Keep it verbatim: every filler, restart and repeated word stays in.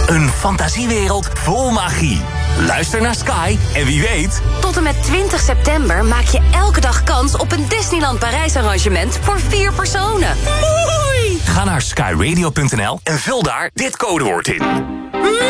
Een fantasiewereld vol magie. Luister naar Sky en wie weet... Tot en met twintig september maak je elke dag kans op een Disneyland Parijs arrangement voor vier personen. Mooi! Ga naar skyradio punt n l en vul daar dit codewoord in.